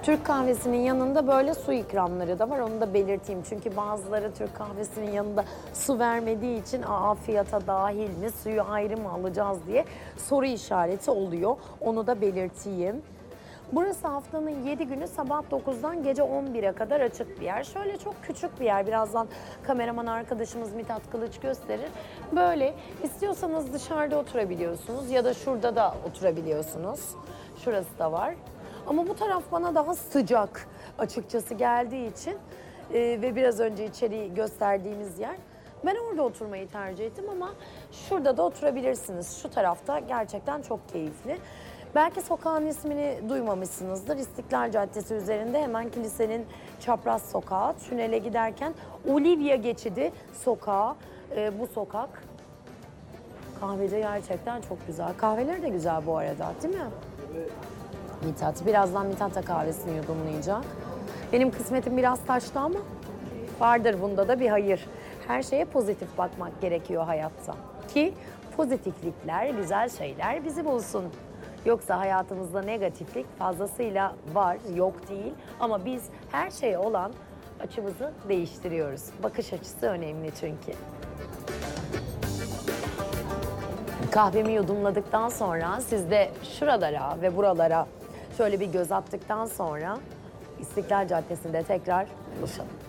Türk kahvesinin yanında böyle su ikramları da var. Onu da belirteyim. Çünkü bazıları Türk kahvesinin yanında su vermediği için fiyata dahil mi, suyu ayrı mı alacağız diye soru işareti oluyor. Onu da belirteyim. Burası haftanın 7 günü sabah 9'dan gece 11'e kadar açık bir yer. Şöyle çok küçük bir yer. Birazdan kameraman arkadaşımız Mithat Kılıç gösterir. Böyle istiyorsanız dışarıda oturabiliyorsunuz ya da şurada da oturabiliyorsunuz. Şurası da var. Ama bu taraf bana daha sıcak açıkçası geldiği için ve biraz önce içeriği gösterdiğimiz yer. Ben orada oturmayı tercih ettim ama şurada da oturabilirsiniz. Şu tarafta gerçekten çok keyifli. Belki sokağın ismini duymamışsınızdır. İstiklal Caddesi üzerinde hemen kilisenin çapraz sokağı. Tünele giderken Olivia geçidi sokağı. Bu sokak kahveci gerçekten çok güzel. Kahveleri de güzel bu arada, değil mi? Mithat. Birazdan Mithat da kahvesini yudumlayacak. Benim kısmetim biraz taştı ama vardır bunda da bir hayır. Her şeye pozitif bakmak gerekiyor hayatta. Ki pozitiflikler, güzel şeyler bizi bulsun. Yoksa hayatımızda negatiflik fazlasıyla var, yok değil. Ama biz her şeye olan açımızı değiştiriyoruz. Bakış açısı önemli çünkü. Kahvemi yudumladıktan sonra siz de şuralara ve buralara şöyle bir göz attıktan sonra İstiklal Caddesi'nde tekrar buluşalım.